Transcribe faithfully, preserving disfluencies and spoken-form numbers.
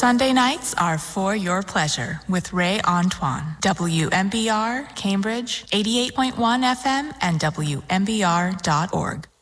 Sunday nights are for your pleasure with Ray Antoine. W M B R, Cambridge, eighty-eight point one F M and W M B R dot org.